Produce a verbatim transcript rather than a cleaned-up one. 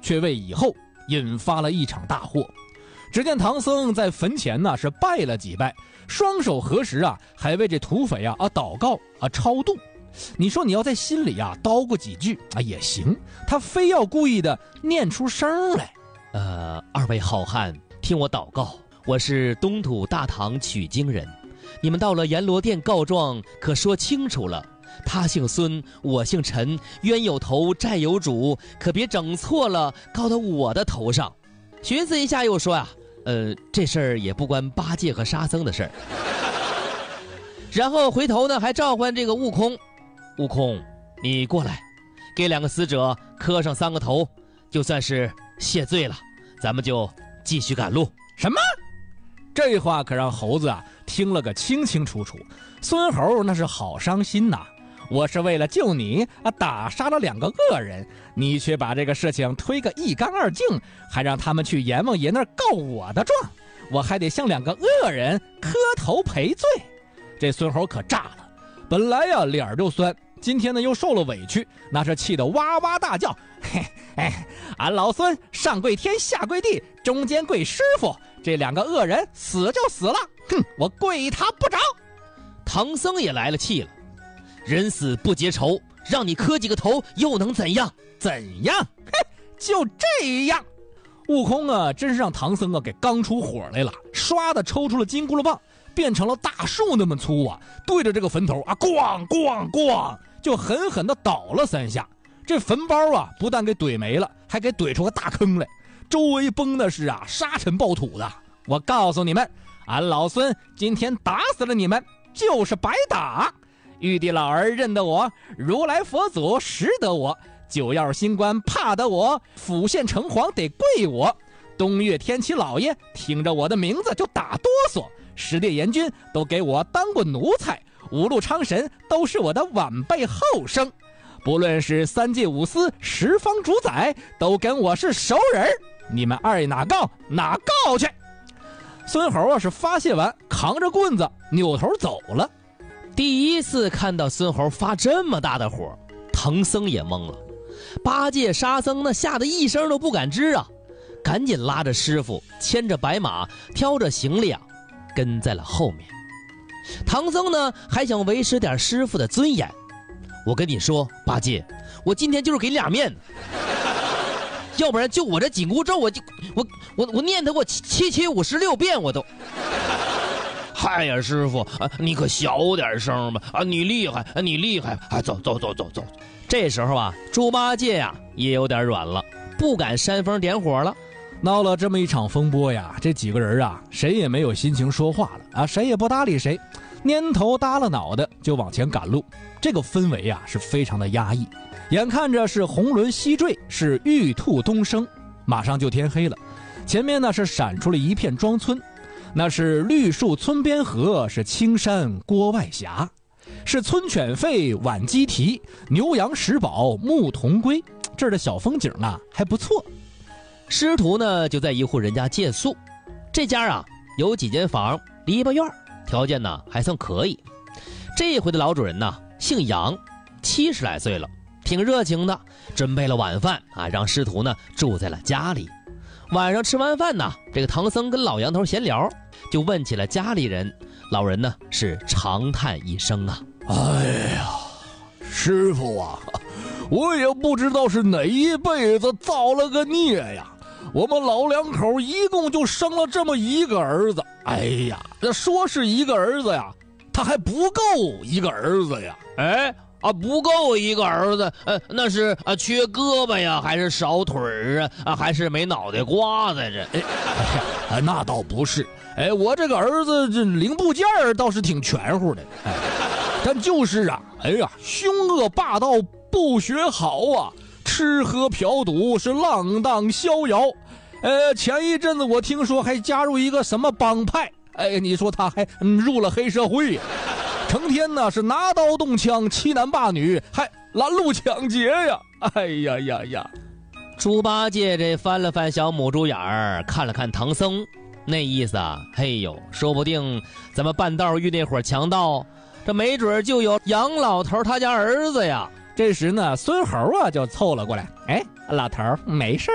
却为以后引发了一场大祸。只见唐僧在坟前呢是拜了几拜，双手合十啊，还为这土匪啊啊祷告啊超度。你说你要在心里啊叨咕几句啊也行，他非要故意的念出声来。 呃，二位好汉，听我祷告，我是东土大唐取经人，你们到了阎罗殿告状，可说清楚了。他姓孙，我姓陈，冤有头，债有主，可别整错了，告到我的头上。寻思一下，又说啊，呃，这事儿也不关八戒和沙僧的事儿。然后回头呢，还召唤这个悟空，悟空，你过来，给两个死者磕上三个头，就算是谢罪了。咱们就继续赶路。 什么？这话可让猴子啊听了个清清楚楚。孙猴那是好伤心呐！我是为了救你啊，打杀了两个恶人，你却把这个事情推个一干二净，还让他们去阎王爷那儿告我的状，我还得向两个恶人磕头赔罪。这孙猴可炸了，本来呀脸儿就酸，今天呢又受了委屈，那是气得哇哇大叫。嘿，哎，俺老孙上跪天下跪地，中间跪师傅，这两个恶人死就死了，哼，我跪他不着。 唐僧也来了气了，人死不结仇，让你磕几个头又能怎样？ 怎样？嘿，就这样。悟空啊，真是让唐僧啊给刚出火来了，唰的抽出了金箍棒，变成了大树那么粗啊，对着这个坟头啊，咣咣咣，就狠狠的倒了三下。这坟包啊，不但给怼没了，还给怼出个大坑来，周围崩的是啊沙尘暴土的。我告诉你们，俺老孙今天打死了你们，就是白打。玉帝老儿认得我，如来佛祖识得我，九曜星官怕得我，府县城隍得跪我，东岳天齐老爷听着我的名字就打哆嗦，十殿阎君都给我当过奴才，五路昌神都是我的晚辈后生，不论是三界五司十方主宰都跟我是熟人，你们二爷哪告哪告去。孙猴啊是发泄完，扛着棍子扭头走了。 第一次看到孙猴发这么大的火，唐僧也懵了，八戒沙僧呢吓得一声都不敢吱啊，赶紧拉着师傅，牵着白马，挑着行李啊，跟在了后面。唐僧呢还想维持点师傅的尊严，我跟你说，八戒，我今天就是给你俩面子，要不然就我这紧箍咒，我就我我我念它过七七七五十六遍我都。嗨呀，师傅啊，你可小点声吧！啊，你厉害，啊，你厉害！啊，走走走走走。这时候啊，猪八戒呀也有点软了，不敢煽风点火了。 闹了这么一场风波呀，这几个人啊，谁也没有心情说话了啊，谁也不搭理谁，蔫头耷了脑袋就往前赶路。这个氛围啊是非常的压抑，眼看着是红轮西坠，是玉兔东升，马上就天黑了。前面呢是闪出了一片庄村。那是绿树村边合，是青山郭外斜，是村犬吠，晚鸡啼，牛羊食饱，牧童归。这儿的小风景啊还不错。 师徒呢就在一户人家借宿，这家啊有几间房，篱笆院，条件呢还算可以。这回的老主人呢姓杨，七十来岁了，挺热情的，准备了晚饭啊，让师徒呢住在了家里。晚上吃完饭呢，这个唐僧跟老杨头闲聊，就问起了家里人。老人呢是长叹一声啊， 哎呀，师傅啊，我也不知道是哪一辈子造了个孽呀，我们老两口一共就生了这么一个儿子。哎呀，这说是一个儿子呀，他还不够一个儿子呀。 哎啊，不够一个儿子，呃，那是啊，缺胳膊呀，还是少腿儿啊？啊，还是没脑袋瓜子这？ 哎，哎，那倒不是。哎，我这个儿子这零部件倒是挺全乎的，哎，但就是啊，哎呀，凶恶霸道，不学好啊，吃喝嫖赌是浪荡逍遥。呃，前一阵子我听说还加入一个什么帮派，哎，你说他还、嗯、入了黑社会呀。成天呢是拿刀动枪，欺男霸女，还拦路抢劫呀！哎呀呀呀！ 猪八戒这翻了翻小母猪眼儿，看了看唐僧，那意思啊，嘿呦，说不定咱们半道遇那伙强盗，这没准就有杨老头他家儿子呀。 这时呢，孙猴啊就凑了过来，哎，老头没事